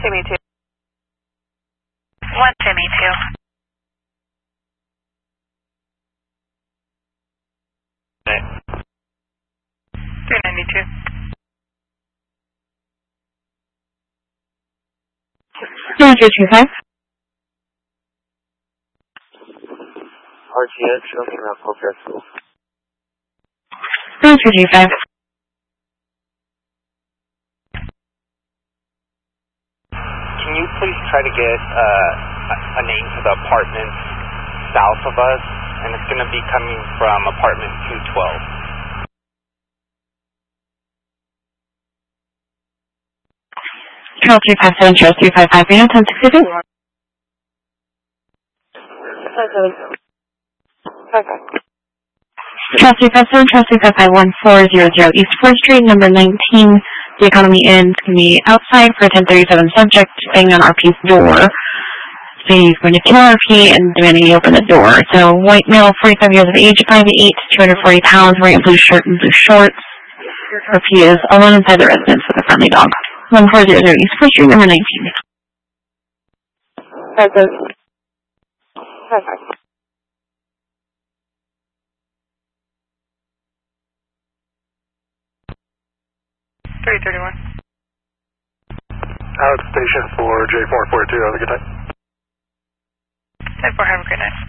Timmy 2. 1 Timmy 2. Okay. 392. 225. RGS, show me around Poker School. 225. Can you please try to get a name to the apartments south of us? And it's going to be coming from apartment 212. Trail 357, Trail 355, Reno 1062. Trail 357, Trail 355, 1400 East 4th Street, number 19. The Economy Inn is going to be outside for a 1037 subject, banging on RP's door. Saying he's going to kill RP and demanding he open the door. So, white male, 45 years of age, 5'8", 240 pounds, wearing a blue shirt and blue shorts. RP is alone inside the residence with a friendly dog. 1400 East 4th Street, number 19. Perfect. 331. Out station for J442. Have a good night. 10-4, have a good night.